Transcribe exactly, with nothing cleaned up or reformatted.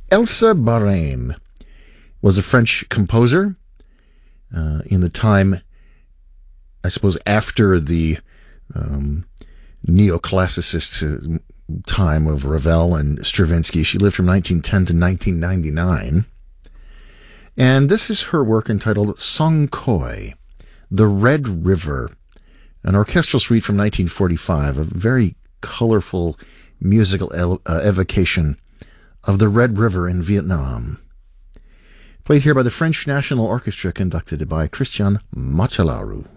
Elsa Barain was a French composer uh, in the time, I suppose, after the um, neoclassicist time of Ravel and Stravinsky. She lived from nineteen ten to nineteen ninety-nine. And this is her work entitled Song Khoi, The Red River, an orchestral suite from nineteen forty-five, a very colorful musical el- uh, evocation of the Red River in Vietnam. Played here by the French National Orchestra, conducted by Christian Machelaru.